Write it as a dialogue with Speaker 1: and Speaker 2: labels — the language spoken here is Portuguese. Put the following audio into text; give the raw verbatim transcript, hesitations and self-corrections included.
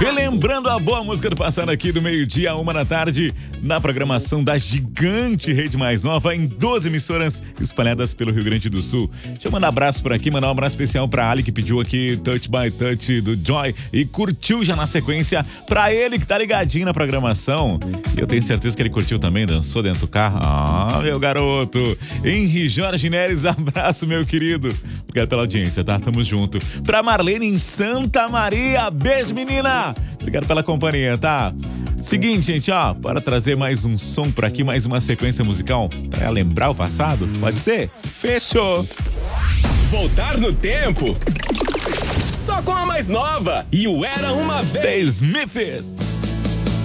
Speaker 1: Relembrando a boa música do passado aqui do meio-dia a uma da tarde, na programação da gigante Rede Mais Nova, em doze emissoras espalhadas pelo Rio Grande do Sul. Deixa eu mandar um abraço por aqui, mandar um abraço especial pra Ali, que pediu aqui Touch by Touch do Joy e curtiu já na sequência. Pra ele que tá ligadinho na programação, e eu tenho certeza que ele curtiu também, dançou dentro do carro. Ah, meu garoto. Henri Jorge Neres, abraço, meu querido. Obrigado pela audiência, tá? Tamo junto. Pra Marlene em Santa Maria, beijo, menina. Obrigado pela companhia, tá? Seguinte, gente, ó, bora trazer mais um som por aqui, mais uma sequência musical pra lembrar o passado? Pode ser? Fechou!
Speaker 2: Voltar no tempo só com a mais nova e o Era Uma Vez.
Speaker 1: The Smiths.